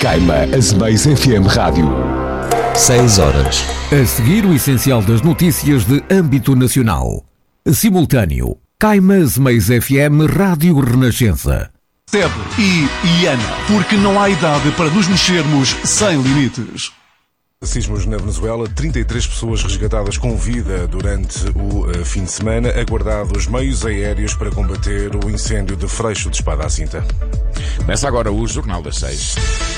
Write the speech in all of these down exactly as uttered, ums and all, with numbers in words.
Caima Azemais F M Rádio. seis horas. A seguir, o essencial das notícias de âmbito nacional. Simultâneo. Caima Azemais F M Rádio Renascença. Seb e Iana, porque não há idade para nos mexermos sem limites. Sismos na Venezuela, trinta e três pessoas resgatadas com vida durante o uh, fim de semana, aguardados meios aéreos para combater o incêndio de Freixo de Espada à Cinta. Começa agora o Jornal das Seis.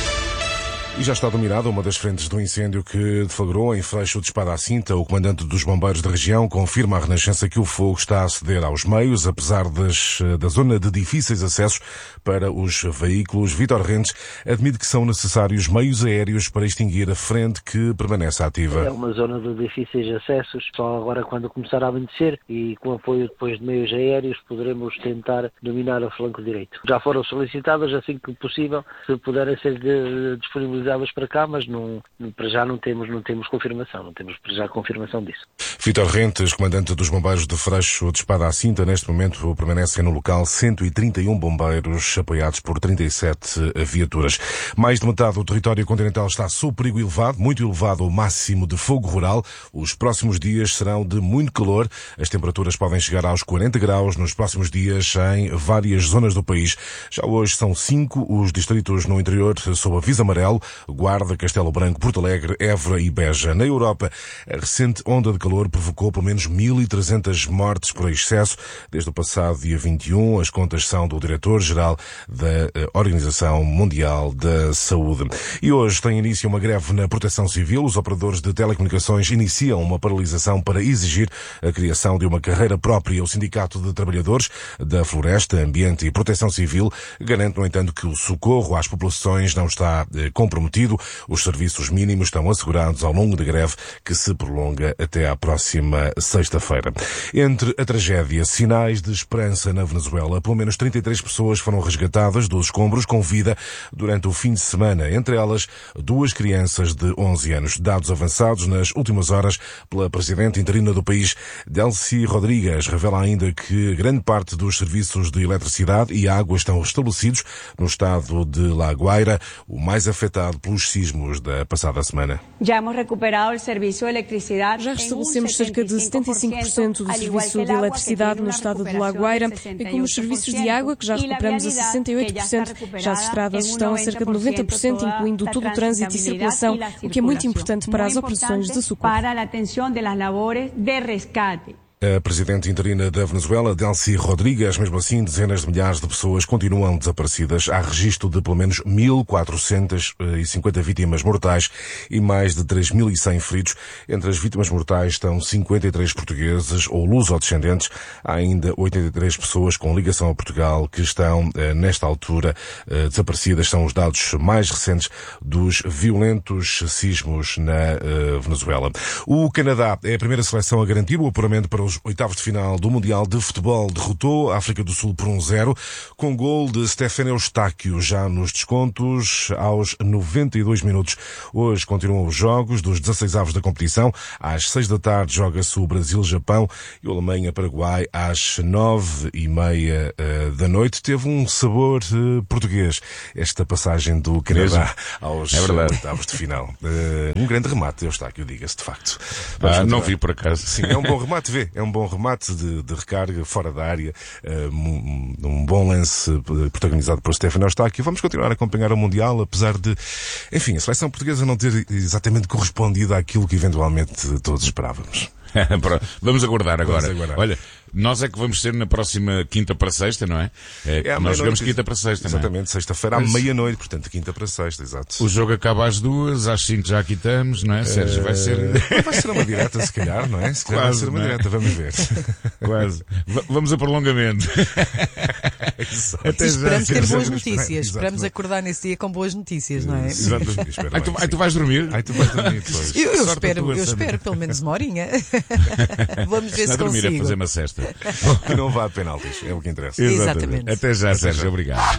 E já está dominada uma das frentes do incêndio que deflagrou em Freixo de Espada à Cinta. O comandante dos bombeiros da região confirma à Renascença que o fogo está a ceder aos meios, apesar das, da zona de difíceis acessos para os veículos. Vítor Rentes admite que são necessários meios aéreos para extinguir a frente que permanece ativa. É uma zona de difíceis acessos. Só agora, quando começar a amanhecer e com apoio depois de meios aéreos, poderemos tentar dominar o flanco direito. Já foram solicitadas, assim que possível, se puderem ser de, disponibilizadas para cá, mas não, para já não temos, não temos confirmação, não temos para já confirmação disso. Vítor Rentes, comandante dos bombeiros de Freixo de Espada à Cinta, neste momento permanecem no local cento e trinta e um bombeiros, apoiados por trinta e sete viaturas. Mais de metade do território continental está sob perigo elevado, muito elevado o máximo de fogo rural. Os próximos dias serão de muito calor. As temperaturas podem chegar aos quarenta graus nos próximos dias em várias zonas do país. Já hoje são cinco os distritos no interior sob aviso amarelo: Guarda, Castelo Branco, Porto Alegre, Évora e Beja. Na Europa, a recente onda de calor provocou pelo menos mil e trezentas mortes por excesso desde o passado dia vinte e um. As contas são do diretor-geral da Organização Mundial da Saúde. E hoje tem início uma greve na Proteção Civil. Os operadores de telecomunicações iniciam uma paralisação para exigir a criação de uma carreira própria. O Sindicato de Trabalhadores da Floresta, Ambiente e Proteção Civil garante, no entanto, que o socorro às populações não está comprometido. Os serviços mínimos estão assegurados ao longo da greve, que se prolonga até à próxima sexta-feira. Entre a tragédia, sinais de esperança na Venezuela. Pelo menos trinta e três pessoas foram resgatadas dos escombros com vida durante o fim de semana. Entre elas, duas crianças de onze anos. Dados avançados nas últimas horas pela presidente interina do país, Delcy Rodrigues, revela ainda que grande parte dos serviços de eletricidade e água estão restabelecidos no estado de La Guaira, o mais afetado pelos sismos da passada semana. Já hemos recuperado o serviço de eletricidade. Já restabelecemos cerca de setenta e cinco por cento do serviço de eletricidade no estado de La Guaira, bem como os serviços de água, que já recuperamos a sessenta e oito por cento. Já as estradas estão a cerca de noventa por cento, incluindo todo o trânsito e circulação, o que é muito importante para as operações de socorro. A presidente interina da Venezuela, Delcy Rodrigues, mesmo assim, dezenas de milhares de pessoas continuam desaparecidas. Há registro de pelo menos mil quatrocentas e cinquenta vítimas mortais e mais de três mil e cem feridos. Entre as vítimas mortais estão cinquenta e três portugueses ou luso-descendentes. Há ainda oitenta e três pessoas com ligação a Portugal que estão, nesta altura, desaparecidas. São os dados mais recentes dos violentos sismos na Venezuela. O Canadá é a primeira seleção a garantir o apuramento para os oitavos de final do Mundial de Futebol. Derrotou a África do Sul por um zero, com gol de Stefano Eustáquio já nos descontos aos noventa e dois minutos. Hoje continuam os jogos dos dezasseis avos da competição. Às seis da tarde joga-se o Brasil-Japão e o Alemanha-Paraguai às nove e meia da noite. Teve um sabor uh, português esta passagem do Canadá aos é oitavos de final. Uh, um grande remate, Eustáquio, diga-se de facto. Ah, não vi por acaso. Sim, é um bom remate, vê. É um bom remate de, de recarga fora da área, um, um bom lance protagonizado por Stefano Eustáquio. Vamos continuar a acompanhar o Mundial, apesar de, enfim, a seleção portuguesa não ter exatamente correspondido àquilo que eventualmente todos esperávamos. Vamos aguardar agora. Vamos aguardar. Olha, nós é que vamos ser na próxima quinta para sexta, não é? É, é nós jogamos quinta para sexta, exatamente, não é? Sexta-feira à Mas... meia-noite, portanto, quinta para sexta, exato. O jogo acaba às duas, às cinco já aqui estamos, não é, Sérgio? Vai ser... Vai ser uma direta, se calhar, não é? Se calhar Quase, vai ser uma é? direta, vamos ver. Quase. V- vamos a prolongamento. Até esperamos ter boas notícias. Esperamos acordar nesse dia com boas notícias, não é? Exatamente. Ai, tu, ai, tu vais dormir? Ai, tu vais dormir depois. Eu, eu espero, eu espero pelo menos uma horinha. Vamos ver Está se a dormir consigo. a fazer uma cesta. Que não vá a penaltis, é o que interessa. Exatamente. Até já, Até Sérgio. já. Obrigado.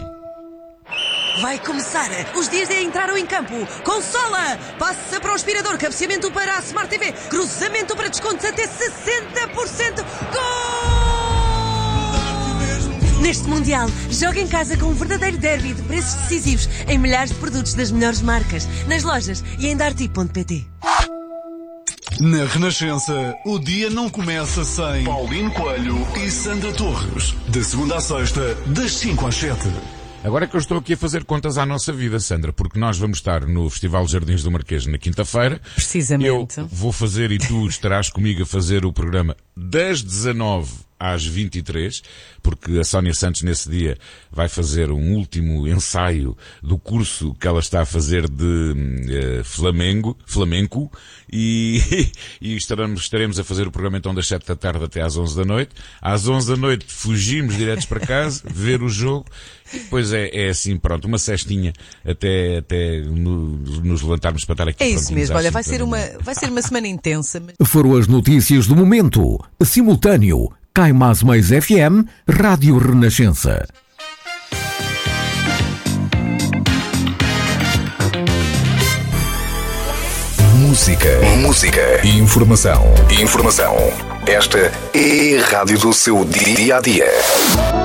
Vai começar! Os dias de entraram em campo! Consola! Passa para o aspirador, cabeceamento para a Smart T V, cruzamento para descontos até sessenta por cento! Gol! Neste Mundial, joga em casa com um verdadeiro derby de preços decisivos em milhares de produtos das melhores marcas, nas lojas e em darty ponto pt. Na Renascença, o dia não começa sem Paulino Coelho e Sandra Torres. De segunda à sexta, das cinco às sete. Agora é que eu estou aqui a fazer contas à nossa vida, Sandra, porque nós vamos estar no Festival Jardins do Marquês na quinta-feira. Precisamente. Eu vou fazer e tu estarás comigo a fazer o programa das dezanove às vinte e três, porque a Sónia Santos nesse dia vai fazer um último ensaio do curso que ela está a fazer de uh, Flamengo, flamenco, e, e estaremos, estaremos a fazer o programa então das sete da tarde até às onze da noite. Às onze da noite fugimos diretos para casa, ver o jogo, e depois é, é assim, pronto, uma cestinha até, até no, nos levantarmos para estar aqui. É isso mesmo, olha, vai ser, uma, vai ser uma semana intensa. Mas... Foram as notícias do momento, simultâneo. Caimás Mais F M, Rádio Renascença. Música. Música. Informação. Informação. Esta é a rádio do seu dia a dia.